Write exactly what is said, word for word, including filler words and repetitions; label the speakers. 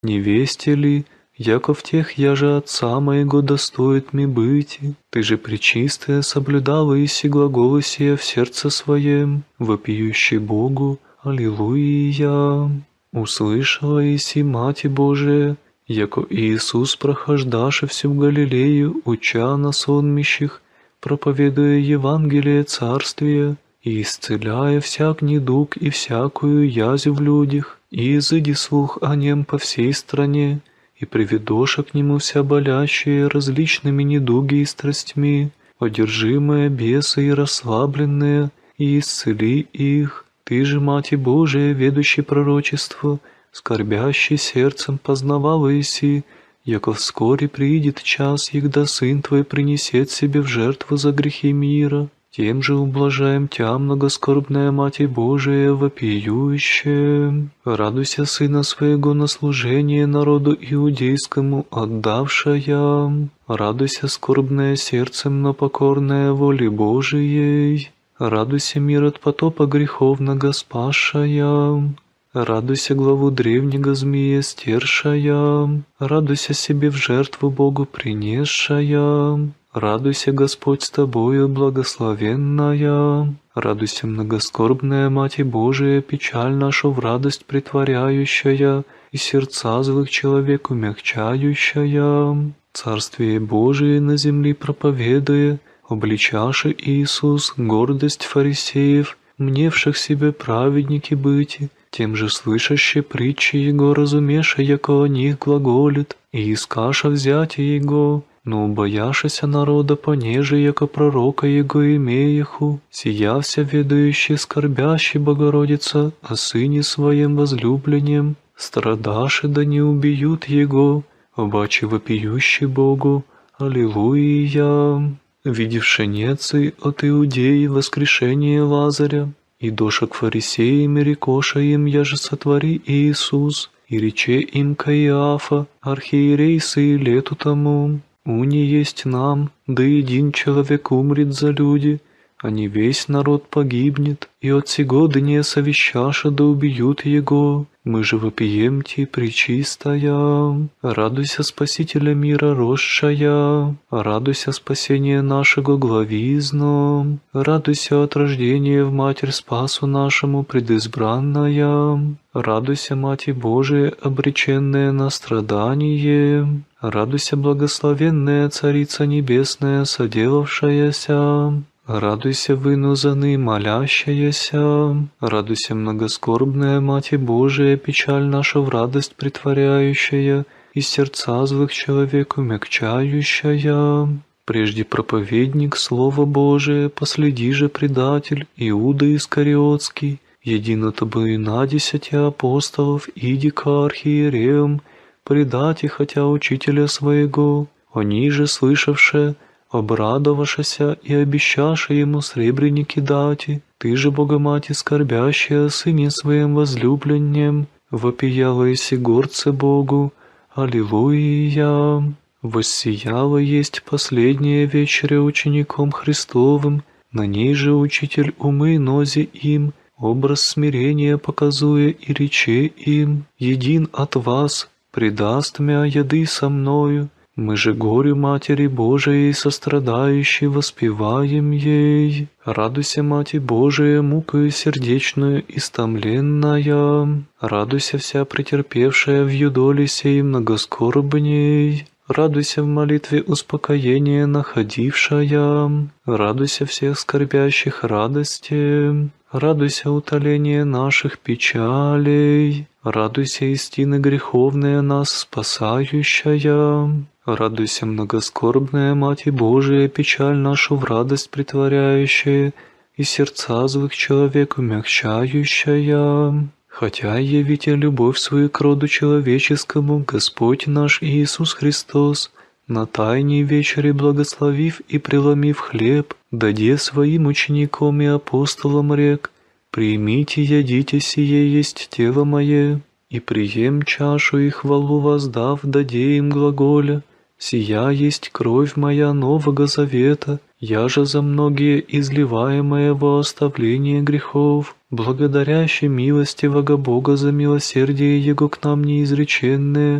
Speaker 1: невесте ли, яко в тех я же отца моего достоит ми быть, ты же пречистая соблюдала иси глаголы сия в сердце своем, вопиющий Богу, аллилуйя. Услышала иси Мати Божия, яко Иисус прохождаше всю Галилею, уча на сонмищах, проповедуя Евангелие Царствия, и исцеляя всяк недуг и всякую язю в людях, и изыди слух о нем по всей стране, и приведоша к нему вся болящие различными недуги и страстьми, одержимые бесы и расслабленные, и исцели их. Ты же, Мати Божия, ведущий пророчество, скорбящий сердцем познавала иси, яко вскоре приидет час, егда Сын Твой принесет себе в жертву за грехи мира. Тем же ублажаем Тя, многоскорбная Мати Божия, вопиющая. Радуйся Сына Своего на служение народу иудейскому отдавшая. Радуйся, скорбная сердцем, но покорная воле Божией. Радуйся, мир от потопа греховного спасшая. Радуйся, главу древнего змея стершая. Радуйся себе в жертву Богу принесшая. Радуйся, Господь, с тобою, благословенная. Радуйся, многоскорбная Мати Божия, печаль нашу в радость притворяющая, и сердца злых человек умягчающая. Царствие Божие на земле проповедуя, обличаши Иисус гордость фарисеев, мневших себе праведники быть, тем же слышащие притчи Его разумеша, яко о них глаголит, и искаша взятие Его, но бояшися народа понеже, яко пророка Его имееху, сиявся ведающий скорбящий Богородица о Сыне Своем возлюбленем, страдаши да не убьют Его, обаче вопиющий Богу, аллилуйя. Видевши нецы от Иудеи воскрешение Лазаря, и доша к фарисеям и рекоша им, я же сотвори Иисус, и рече им Каиафа, архиерей сей лету тому, уни есть нам, да един человек умрет за люди, а не весь народ погибнет, и от сего дня совещаша да убьют его. Мы же вопием ти, пречистая, радуйся Спасителя мира росшая, радуйся спасение нашего главизно, радуйся от рождения в Матерь Спасу нашему предизбранная, радуйся, Мати Божия, обреченная на страдание, радуйся, благословенная Царица Небесная, соделавшаяся, радуйся, вынузанный, молящаяся, радуйся, многоскорбная Мати Божия, печаль нашу в радость притворяющая, и сердца злых человек умягчающая. Прежде проповедник Слова Божие, последи же предатель Иуда Искариотский, едино тобой на десяти апостолов, иди к архиереям, предати хотя учителя своего, они же, слышавшие, обрадовавшися и обещаша ему сребреники дати, ты же, Богомати, скорбящая о Сыне Своем возлюбленнем, вопияла еси горце Богу, аллилуйя. Воссияла есть последняя вечеря учеником Христовым, на ней же учитель умы нози им, образ смирения показуя и рече им, един от вас предаст мя яды со мною, мы же горю Матери Божией сострадающей воспеваем ей. Радуйся, Мати Божия, мукою сердечную истомленная, радуйся вся претерпевшая в юдоле сей многоскорбней, радуйся в молитве успокоения находившая, радуйся всех скорбящих радости, радуйся утоление наших печалей, радуйся истины греховная нас спасающая, радуйся, многоскорбная Мати Божия, печаль нашу в радость притворяющая, и сердца злых человек умягчающая. Хотя явите любовь свою к роду человеческому, Господь наш Иисус Христос, на тайне вечере благословив и преломив хлеб, даде своим ученикам и апостолам рек, примите, ядите, сие есть тело мое, и прием чашу и хвалу воздав, даде им глаголя, сия есть кровь моя нового завета, Я же за многие изливаемое во оставление грехов, благодарящий милостивого Бога за милосердие Его к нам неизреченное,